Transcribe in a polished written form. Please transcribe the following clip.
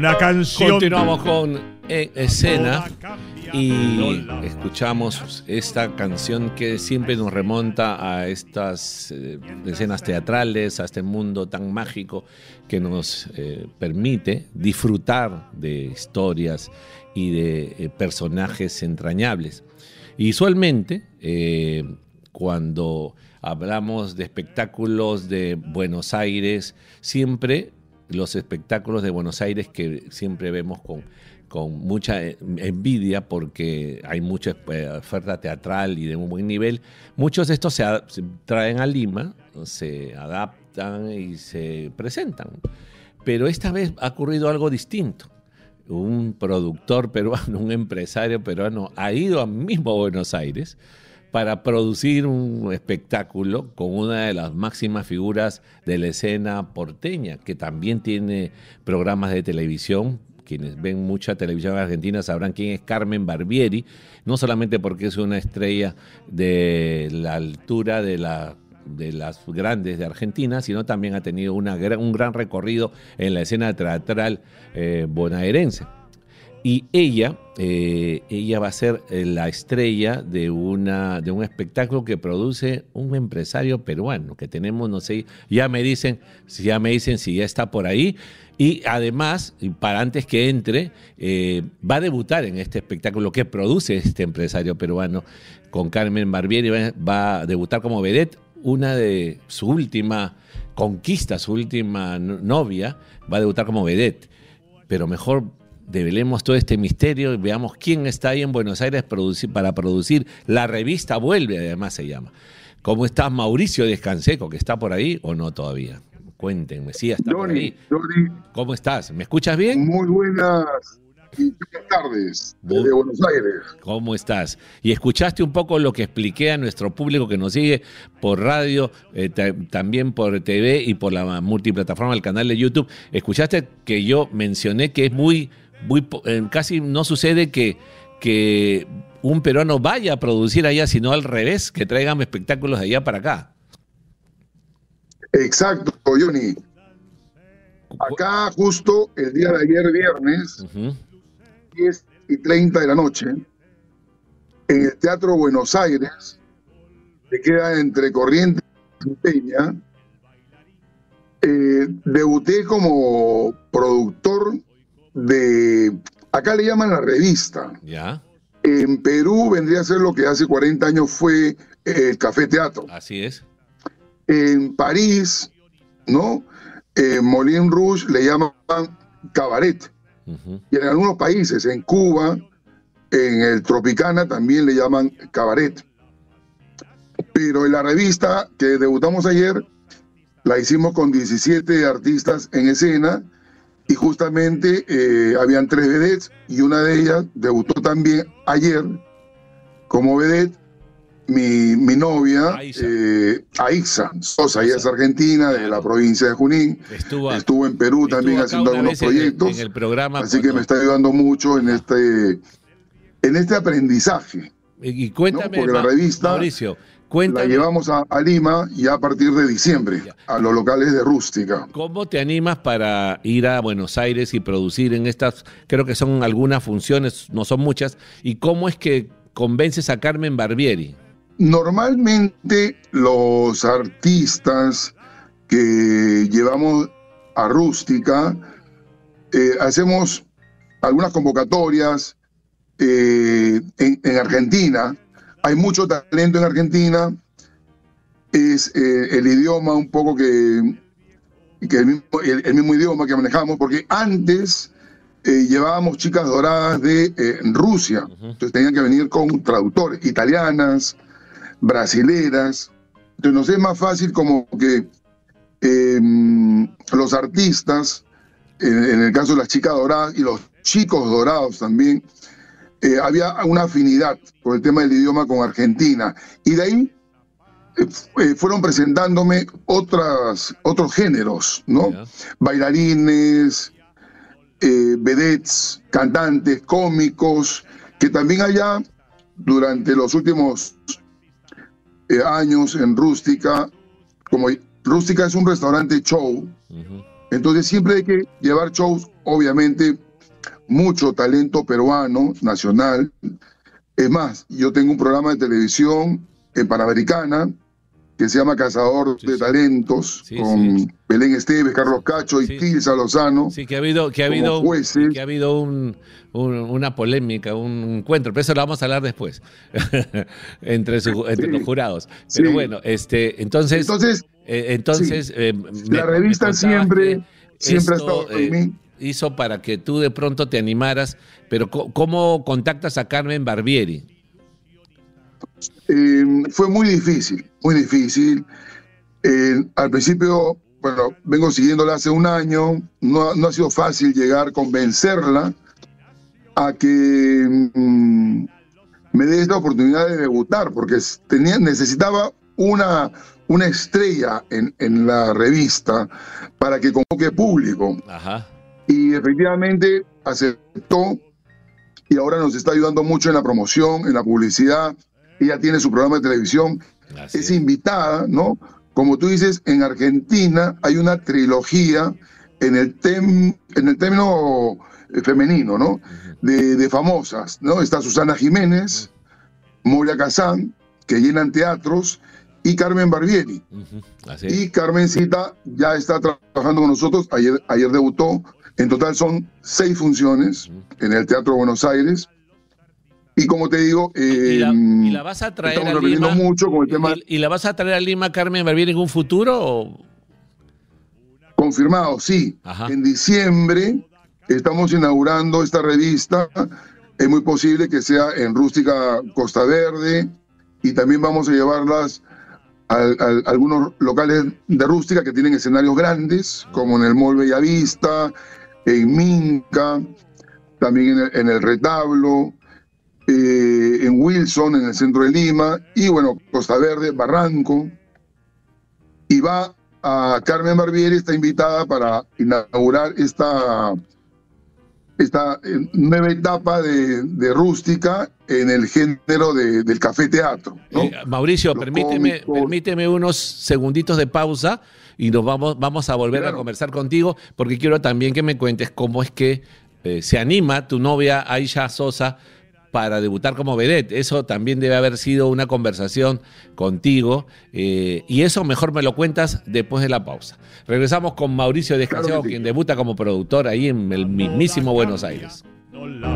Una canción. Continuamos con En Escena y escuchamos esta canción que siempre nos remonta a estas escenas teatrales, a este mundo tan mágico que nos permite disfrutar de historias y de personajes entrañables. Y usualmente, cuando hablamos de espectáculos de Buenos Aires, siempre los espectáculos de Buenos Aires que siempre vemos con mucha envidia porque hay mucha oferta teatral y de un buen nivel. Muchos de estos se traen a Lima, se adaptan y se presentan. Pero esta vez ha ocurrido algo distinto. Un productor peruano, un empresario peruano ha ido a mismo Buenos Aires para producir un espectáculo con una de las máximas figuras de la escena porteña, que también tiene programas de televisión. Quienes ven mucha televisión argentina sabrán quién es Carmen Barbieri, no solamente porque es una estrella de la altura de las grandes de Argentina, sino también ha tenido un gran recorrido en la escena teatral bonaerense. Y ella va a ser la estrella de un espectáculo que produce un empresario peruano que tenemos, no sé, ya me dicen si ya está por ahí. Y además, para antes que entre, va a debutar en este espectáculo que produce este empresario peruano con Carmen Barbieri. Va a debutar como vedette, una de su última conquista, su última novia, va a debutar como vedette. Pero mejor develemos todo este misterio y veamos quién está ahí en Buenos Aires para producir La Revista Vuelve, además se llama. ¿Cómo estás, Mauricio Descanseco, que está por ahí o no todavía? Cuéntenme, sí, está por ahí. Johnny, ¿Cómo estás? ¿Me escuchas bien? muy buenas tardes desde Buenos Aires. ¿Cómo estás? Y escuchaste un poco lo que expliqué a nuestro público que nos sigue por radio, también por TV y por la multiplataforma del canal de YouTube. Escuchaste que yo mencioné que es casi no sucede que un peruano vaya a producir allá, sino al revés, que traigan espectáculos de allá para acá. Exacto, Johnny. Acá justo el día de ayer, viernes, 10:30 de la noche, en el Teatro Buenos Aires, que queda entre Corrientes y Peña, debuté como productor de, acá le llaman La Revista. ¿Ya? En Perú vendría a ser lo que hace 40 años fue el Café Teatro. Así es. En París, ¿no? Moulin Rouge le llaman cabaret. Y en algunos países, en Cuba, en el Tropicana también le llaman cabaret. Pero en La Revista que debutamos ayer, la hicimos con 17 artistas en escena y justamente habían 3 vedettes y una de ellas debutó también ayer como vedette. Mi novia, Aixa Sosa, ella es argentina, de la provincia de Junín. Estuvo en Perú también haciendo algunos proyectos. En el programa, así que me está ayudando mucho en este aprendizaje. Y cuéntame, ¿no? Porque la revista, Mauricio, la llevamos a Lima ya a partir de diciembre, a los locales de Rústica. ¿Cómo te animas para ir a Buenos Aires y producir en estas, creo que son algunas funciones, no son muchas, y cómo es que convences a Carmen Barbieri? Normalmente los artistas que llevamos a Rústica hacemos algunas convocatorias en Argentina. Hay mucho talento en Argentina. Es el idioma un poco que el mismo idioma que manejamos, porque antes llevábamos chicas doradas de Rusia. Entonces tenían que venir con traductores, italianas, brasileras. Entonces nos es más fácil como que los artistas, en el caso de las chicas doradas y los chicos dorados también, había una afinidad por el tema del idioma con Argentina. Y de ahí fueron presentándome otros géneros, ¿no? Yeah. Bailarines, vedettes, cantantes, cómicos, que también allá, durante los últimos años en Rústica, como Rústica es un restaurante show, Entonces siempre hay que llevar shows, obviamente, mucho talento peruano, nacional. Es más, yo tengo un programa de televisión en Panamericana que se llama Cazador de Talentos, con Belén Esteves, Carlos Cacho y Tilsa Lozano. Sí, que ha habido una polémica, un encuentro, pero eso lo vamos a hablar después, entre los jurados. Pero bueno, entonces la revista siempre ha estado en mí. Hizo para que tú de pronto te animaras, pero ¿cómo contactas a Carmen Barbieri? Fue muy difícil, muy difícil. Al principio, bueno, vengo siguiéndola hace un año, no ha sido fácil llegar a convencerla a que me dé esta oportunidad de debutar, porque necesitaba una estrella en la revista para que convoque público. Ajá. Y efectivamente aceptó y ahora nos está ayudando mucho en la promoción, en la publicidad. Ella tiene su programa de televisión, es invitada, ¿no? Como tú dices, en Argentina hay una trilogía en el término femenino, ¿no? De famosas, ¿no? Está Susana Jiménez, Moria Kazán, que llenan teatros, y Carmen Barbieri. Y Carmencita ya está trabajando con nosotros, ayer debutó. En total son 6 funciones en el Teatro Buenos Aires. Y como te digo, ¿Y la vas a traer a Lima? Mucho con el tema. ¿Y la vas a traer a Lima, Carmen Barbieri, en un futuro? ¿O? Confirmado, sí. Ajá. En diciembre estamos inaugurando esta revista. Es muy posible que sea en Rústica Costa Verde. Y también vamos a llevarlas a algunos locales de Rústica que tienen escenarios grandes, como en el Mall Bellavista, en Minca, también en el Retablo, en Wilson, en el centro de Lima, y bueno, Costa Verde, Barranco. Y va a Carmen Barbieri, está invitada para inaugurar esta nueva etapa de Rústica en el género del café teatro, ¿no? Mauricio, permíteme unos segunditos de pausa y nos vamos a volver a conversar contigo, porque quiero también que me cuentes cómo es que se anima tu novia Aisha Sosa para debutar como vedette. Eso también debe haber sido una conversación contigo, y eso mejor me lo cuentas después de la pausa. Regresamos con Mauricio Descanseado, quien debuta como productor ahí en el mismísimo Buenos Aires.